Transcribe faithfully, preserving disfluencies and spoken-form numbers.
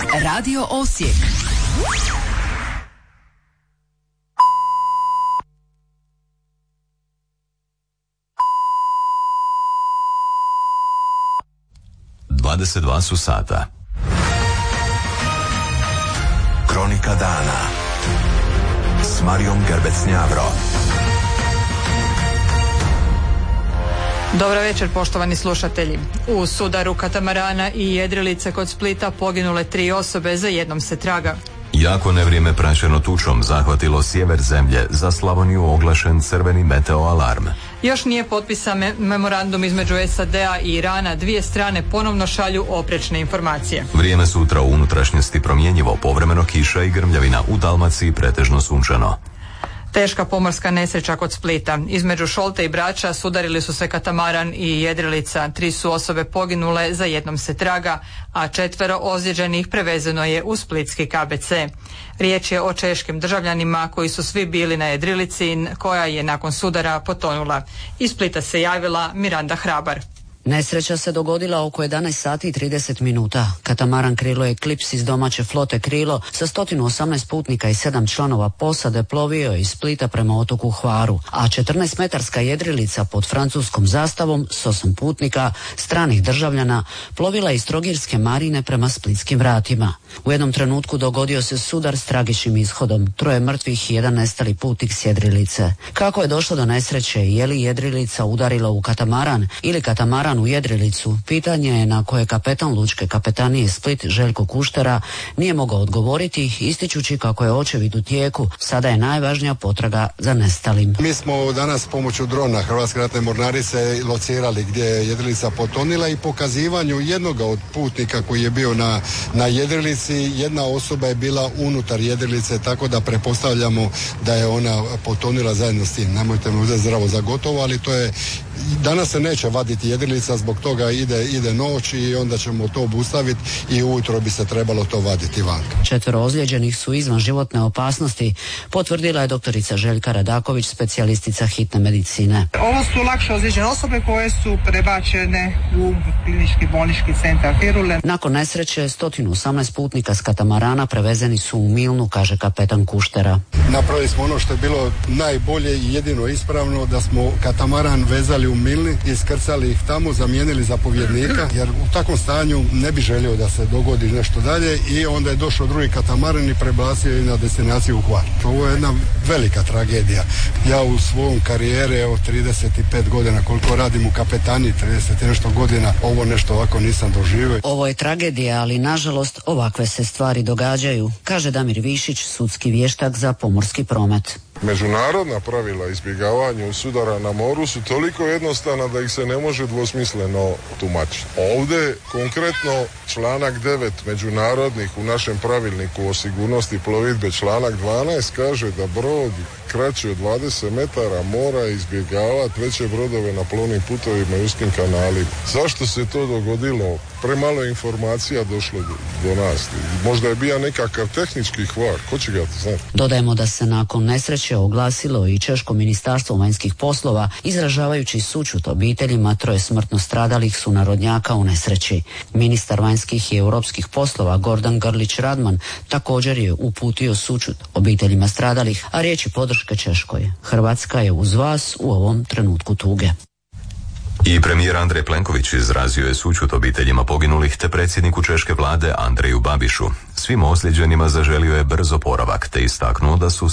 Radio Osijek. dvadeset dva su sata. Kronika dana s Marijom Gerbec-Njavro. Dobar večer, poštovani slušatelji. U sudaru katamarana i jedrilice kod Splita poginule tri osobe, za jednom se traga. Jako nevrijeme praćeno tučom zahvatilo sjever zemlje, za Slavoniju oglašen crveni meteo alarm. Još nije potpisan me- memorandum između S A D-a i Irana, dvije strane ponovno šalju oprečne informacije. Vrijeme sutra u unutrašnjosti promjenjivo, povremeno kiša i grmljavina, u Dalmaciji pretežno sunčano. Teška pomorska nesreća kod Splita. Između Šolte i Brača sudarili su se katamaran i jedrilica. Tri su osobe poginule, za jednom se traga, a četvero ozlijeđenih prevezeno je u splitski K B C. Riječ je o češkim državljanima koji su svi bili na jedrilici koja je nakon sudara potonula. Iz Splita se javila Miranda Hrabar. Nesreća se dogodila oko jedanaest sati i trideset minuta. Katamaran Krilo Eclipse iz domaće flote Krilo sa sto osamnaest putnika i sedam članova posade plovio je iz Splita prema otoku Hvaru, a četrnaestmetarska jedrilica pod francuskom zastavom s osam putnika stranih državljana plovila iz Trogirske marine prema splitskim vratima. U jednom trenutku dogodio se sudar s tragičnim ishodom, troje mrtvih i jedan nestali putnik s jedrilice. Kako je došlo do nesreće i je li jedrilica udarila u katamaran ili katamaran u jedrilicu, pitanje je na koje kapetan lučke kapetanije Split Željko Kuštera nije mogao odgovoriti, ističući kako je očevid u tijeku, sada je najvažnija potraga za nestalim. Mi smo danas pomoću drona Hrvatske ratne mornarice locirali gdje je jedrilica potonila i pokazivanju jednoga od putnika koji je bio na, na jedrilici, jedna osoba je bila unutar jedrilice, tako da pretpostavljamo da je ona potonila zajedno s tim. Nemojte me uzeti zdravo za gotovo, ali to je, danas se neće vaditi jedrilica, zbog toga ide, ide noć i onda ćemo to obustaviti i ujutro bi se trebalo to vaditi vanka. Četvero ozlijeđenih su izvan životne opasnosti, potvrdila je doktorica Željka Radaković, specijalistica hitne medicine. Ovo su lakše ozlijeđene osobe koje su prebačene u klinički bolnički centar Firule. Nakon nesreće sto osamnaest putnika s katamarana prevezeni su u Milnu, kaže kapetan Kuštera. Napravili smo ono što je bilo najbolje i jedino ispravno, da smo katamaran vezali u Milni, iskrcali ih tamo, zamijenili zapovjednika, jer u takvom stanju ne bi želio da se dogodi nešto dalje, i onda je došao drugi katamaran i prebacio na destinaciju u Hvar. Ovo je jedna velika tragedija. Ja u svom karijere od trideset pet godina, koliko radim u kapetani, trideset nešto godina, ovo nešto ovako nisam doživio. Ovo je tragedija, ali nažalost ovakve se stvari događaju, kaže Damir Višić, sudski vještak za pomorski promet. Međunarodna pravila izbjegavanja sudara na moru su toliko jednostavna da ih se ne može dvosmisleno tumačiti. Ovdje konkretno članak devet međunarodnih u našem pravilniku o sigurnosti plovidbe, članak dvanaest kaže da brod kraći od dvadeset metara mora izbjegavati veće brodove na plovnim putovima i uskim kanalima. Zašto se to dogodilo? Premalo informacija došlo do, do nas. Možda je bio nekakav tehnički hvar, ko će ga to znati? Dodajemo da se nakon nesreće oglasilo i Češko ministarstvo vanjskih poslova, izražavajući sućut obiteljima troje smrtno stradalih sunarodnjaka u nesreći. Ministar vanjskih i europskih poslova Gordan Grlić Radman također je uputio sućut obiteljima stradalih, a riječi podrške Češkoj. Hrvatska je uz vas u ovom trenutku tuge. I premijer Andrej Plenković izrazio je sućut obiteljima poginulih te predsjedniku češke vlade Andreju Babišu. Svim ozlijeđenima zaželio je brz oporavak te istaknuo da su